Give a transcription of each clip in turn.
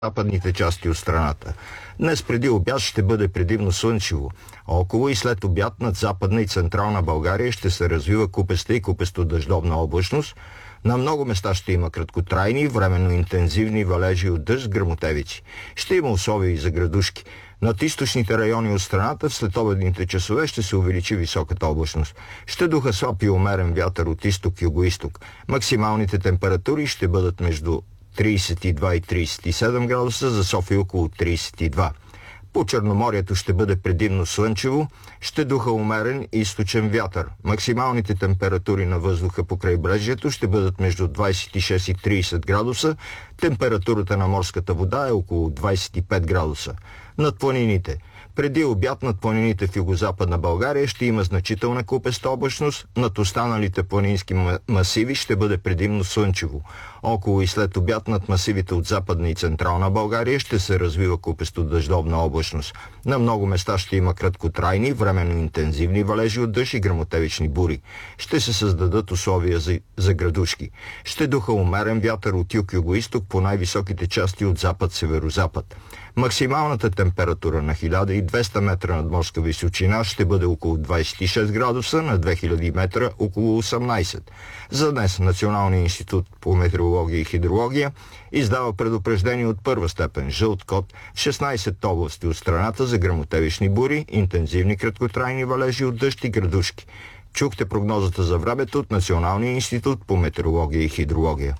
западните части от страната. Днес преди обяд ще бъде предимно слънчево. Около и след обяд над Западна и Централна България ще се развива купеста и купесто-дъждовна облачност. На много места ще има краткотрайни, временно интензивни валежи от дъжд с гръмотевици. Ще има условия и за градушки. Над източните райони от страната в следобедните часове ще се увеличи високата облачност. Ще духа слаб и умерен вятър от изток-югоизток. Максималните температури ще бъдат между 32 и 37 градуса, за София около 32. По Черноморието ще бъде предимно слънчево, ще духа умерен източен вятър. Максималните температури на въздуха по крайбрежието ще бъдат между 26 и 30 градуса, температурата на морската вода е около 25 градуса. Над планините. Преди обяд над планините в югозападна България ще има значителна купеста облачност, над останалите планински масиви ще бъде предимно слънчево. Около и след обяд над масивите от Западна и Централна България ще се развива купесто-дъждовна облачност. На много места ще има краткотрайни, временно интензивни валежи от дъжд и гръмотевични бури. Ще се създадат условия за градушки. Ще духа умерен вятър от юг-югоизток по най-високите части от запад-северозапад. Максималната температура на 1200 метра над морска височина ще бъде около 26 градуса, на 2000 метра около 18. За днес Националният институт по метеорология и хидрология издава предупреждение от първа степен жълт код в 16 области от страната за гръмотевични бури, интензивни краткотрайни валежи от дъжд и градушки. Чухте прогнозата за времето от Националния институт по метеорология и хидрология.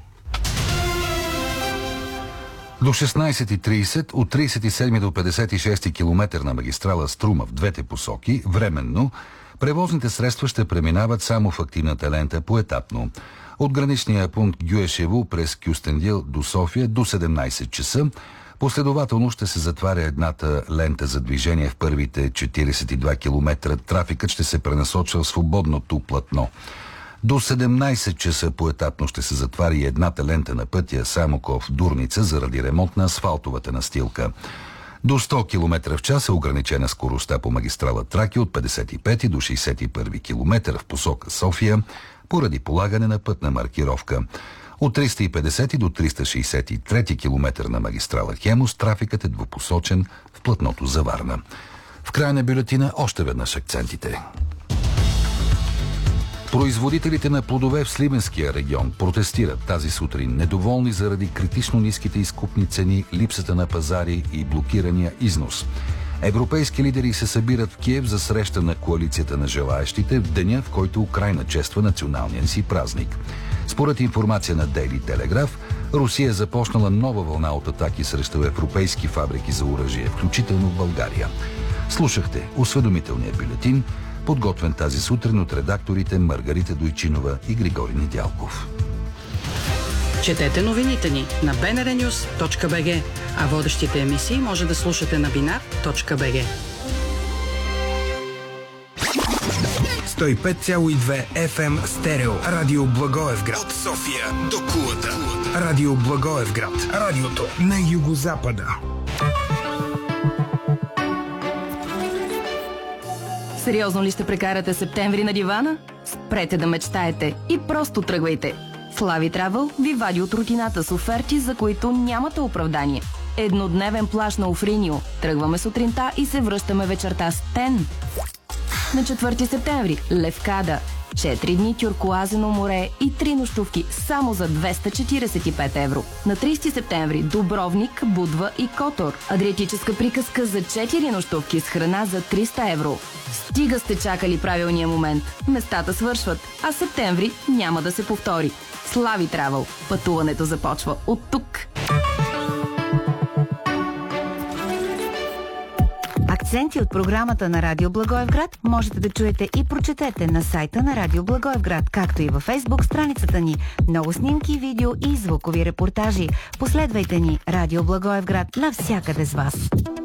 До 16:30 от 37 до 56 км на магистрала Струма в двете посоки, временно, превозните средства ще преминават само в активната лента поетапно. От граничния пункт Гюешево през Кюстендил до София до 17 часа, последователно ще се затваря едната лента за движение в първите 42 км. Трафикът ще се пренасочва в свободното платно. До 17 часа поетапно ще се затвари едната лента на пътя Самоков-Дурница заради ремонт на асфалтовата настилка. До 100 км в час е ограничена скоростта по магистрала Тракия от 55 до 61 км в посока София поради полагане на пътна маркировка. От 350 до 363 км на магистрала Хемус трафикът е двупосочен в платното за Варна. В края на бюлетина още веднъж акцентите. Производителите на плодове в Сливенския регион протестират тази сутрин, недоволни заради критично ниските изкупни цени, липсата на пазари и блокирания износ. Европейски лидери се събират в Киев за среща на коалицията на желаещите в деня, в който Украйна чества националния си празник. Според информация на Daily Telegraph, Русия е започнала нова вълна от атаки срещу европейски фабрики за оръжие, включително в България. Слушахте осведомителния бюлетин, подготвен тази сутрин от редакторите Маргарита Дойчинова и Григорий Недялков. Четете новините ни на bnrnews.bg, а водещите емисии може да слушате на binar.bg. 105,2 FM стерео. Радио Благоевград. От София до Кулата. Радио Благоевград. Радиото на югозапада. Сериозно ли ще прекарате септември на дивана? Спрете да мечтаете и просто тръгвайте. Слави Травъл ви вади от рутината с оферти, за които нямате оправдание. Еднодневен плаж на Офринио. Тръгваме сутринта и се връщаме вечерта с Тен. На 4 септември Левкада. 4 дни тюркоазено море и 3 нощувки само за 245 евро. На 30 септември Дубровник, Будва и Котор. Адриатическа приказка за 4 нощувки с храна за 300 евро. Стига сте чакали правилния момент. Местата свършват, а септември няма да се повтори. Слави Травъл. Пътуването започва от тук. Акценти от програмата на Радио Благоевград можете да чуете и прочетете на сайта на Радио Благоевград, както и във Фейсбук страницата ни. Много снимки, видео и звукови репортажи. Последвайте ни Радио Благоевград навсякъде с вас.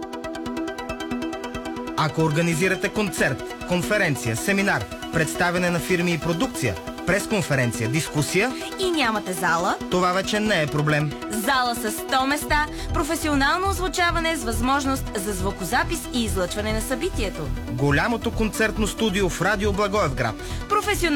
Ако организирате концерт, конференция, семинар, представяне на фирми и продукция, пресконференция, дискусия и нямате зала, това вече не е проблем. Зала с 100 места, професионално озвучаване с възможност за звукозапис и излъчване на събитието. Голямото концертно студио в Радио Благоевград. Професионално